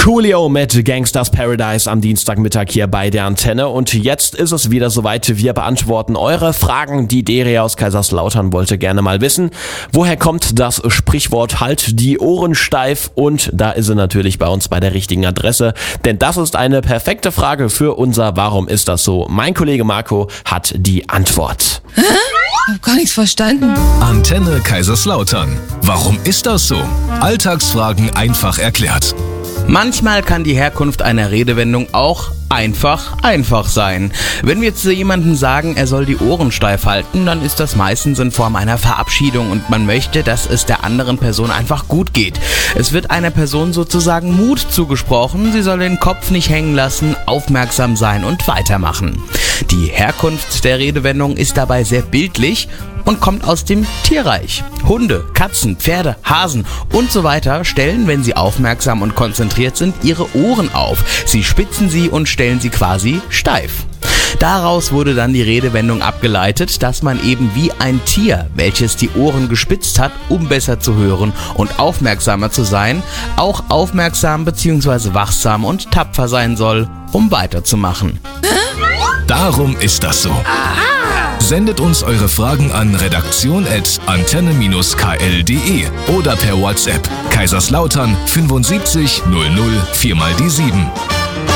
Coolio mit Gangsters Paradise am Dienstagmittag hier bei der Antenne. Und jetzt ist es wieder soweit. Wir beantworten eure Fragen. Die Dere aus Kaiserslautern wollte gerne mal wissen, woher kommt das Sprichwort halt die Ohren steif? Und da ist sie natürlich bei uns bei der richtigen Adresse. Denn das ist eine perfekte Frage für unser Warum ist das so? Mein Kollege Marco hat die Antwort. Ich hab gar nichts verstanden. Antenne Kaiserslautern. Warum ist das so? Alltagsfragen einfach erklärt. Manchmal kann die Herkunft einer Redewendung auch einfach sein. Wenn wir zu jemandem sagen, er soll die Ohren steif halten, dann ist das meistens in Form einer Verabschiedung und man möchte, dass es der anderen Person einfach gut geht. Es wird einer Person sozusagen Mut zugesprochen, sie soll den Kopf nicht hängen lassen, aufmerksam sein und weitermachen. Die Herkunft der Redewendung ist dabei sehr bildlich und kommt aus dem Tierreich. Hunde, Katzen, Pferde, Hasen und so weiter stellen, wenn sie aufmerksam und konzentriert sind, ihre Ohren auf. Sie spitzen sie und stellen sie quasi steif. Daraus wurde dann die Redewendung abgeleitet, dass man eben wie ein Tier, welches die Ohren gespitzt hat, um besser zu hören und aufmerksamer zu sein, auch aufmerksam bzw. wachsam und tapfer sein soll, um weiterzumachen. Darum ist das so. Sendet uns eure Fragen an redaktion@antenne-kl.de oder per WhatsApp Kaiserslautern 75 00 4 mal die 7.